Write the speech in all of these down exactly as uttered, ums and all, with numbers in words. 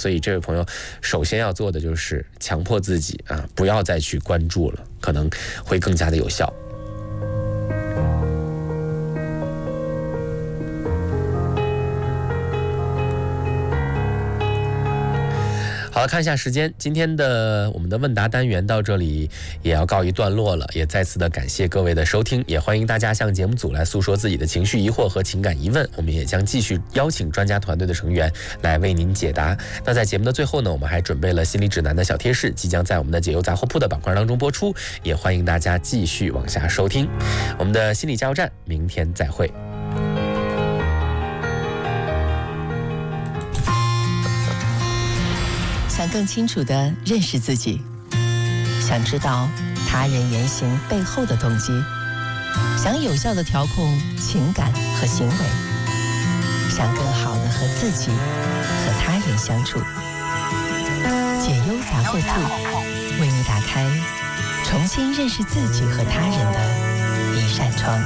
所以这位朋友首先要做的就是强迫自己啊，不要再去关注了，可能会更加的有效。好了，看一下时间，今天的我们的问答单元到这里也要告一段落了，也再次的感谢各位的收听，也欢迎大家向节目组来诉说自己的情绪疑惑和情感疑问，我们也将继续邀请专家团队的成员来为您解答。那在节目的最后呢，我们还准备了心理指南的小贴士，即将在我们的解忧杂货铺的板块当中播出，也欢迎大家继续往下收听。我们的心理加油站，明天再会。 想更清楚地认识自己，想知道他人言行背后的动机，想有效地调控情感和行为，想更好地和自己和他人相处。解忧杂货铺为你打开重新认识自己和他人的一扇窗。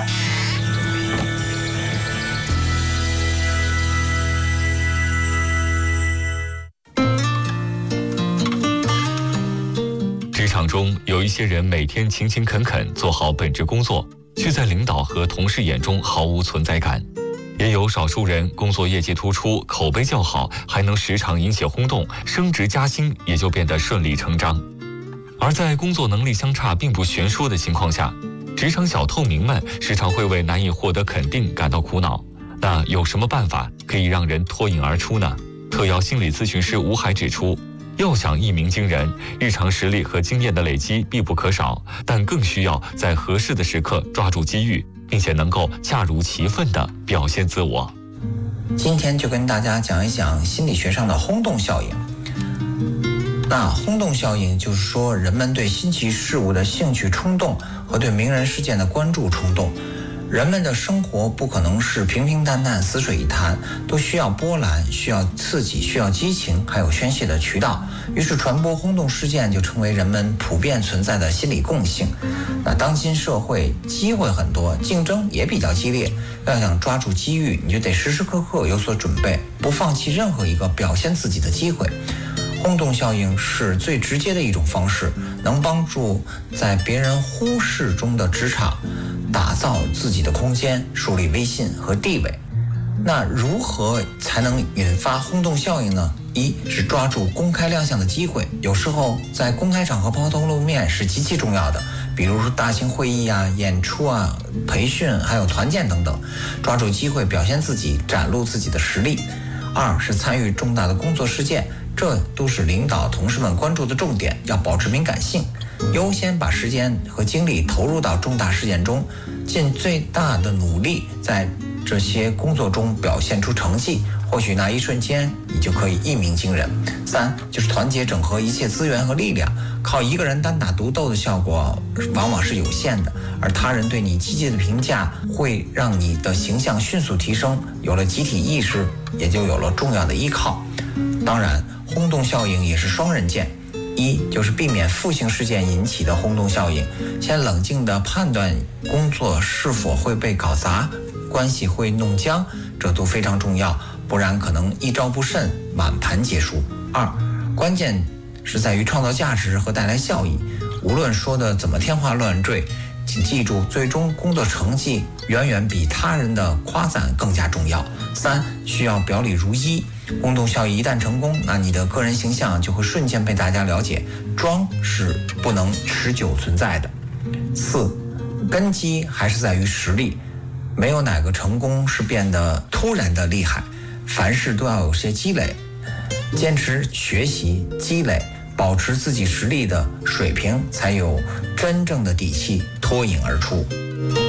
职场中有一些人每天勤勤恳恳做好本职工作，却在领导和同事眼中毫无存在感；也有少数人工作业绩突出，口碑较好，还能时常引起轰动，升职加薪也就变得顺理成章。而在工作能力相差并不悬殊的情况下，职场小透明们时常会为难以获得肯定感到苦恼。那有什么办法可以让人脱颖而出呢？特邀心理咨询师吴海指出，要想一鸣惊人，日常实力和经验的累积必不可少，但更需要在合适的时刻抓住机遇，并且能够恰如其分地表现自我。 今天就跟大家讲一讲心理学上的轰动效应。那轰动效应就是说，人们对新奇事物的兴趣冲动和对名人事件的关注冲动。人们的生活不可能是平平淡淡、死水一潭，都需要波澜，需要刺激，需要激情，还有宣泄的渠道。于是传播轰动事件就成为人们普遍存在的心理共性。那当今社会机会很多，竞争也比较激烈，要想抓住机遇，你就得时时刻刻有所准备，不放弃任何一个表现自己的机会。轰动效应是最直接的一种方式，能帮助在别人忽视中的职场打造自己的空间，树立威信和地位。那如何才能引发轰动效应呢？一是抓住公开亮相的机会，有时候在公开场合抛头露面是极其重要的，比如说大型会议啊、演出啊、培训还有团建等等，抓住机会表现自己，展露自己的实力。二是参与重大的工作事件，这都是领导同事们关注的重点，要保持敏感性，优先把时间和精力投入到重大事件中，尽最大的努力在这些工作中表现出成绩，或许那一瞬间你就可以一鸣惊人。三就是团结整合一切资源和力量，靠一个人单打独斗的效果往往是有限的，而他人对你积极的评价会让你的形象迅速提升，有了集体意识，也就有了重要的依靠。当然，轰动效应也是双刃剑，一就是避免负性事件引起的轰动效应，先冷静地判断工作是否会被搞砸，关系会弄僵，这都非常重要，不然可能一招不慎，满盘皆输。二，关键是在于创造价值和带来效益，无论说的怎么天花乱坠，请记住，最终工作成绩远远比他人的夸赞更加重要。三，需要表里如一，轰动效应一旦成功，那你的个人形象就会瞬间被大家了解，装是不能持久存在的。四，根基还是在于实力，没有哪个成功是变得突然的厉害，凡事都要有些积累，坚持学习积累，保持自己实力的水平，才有真正的底气脱颖而出。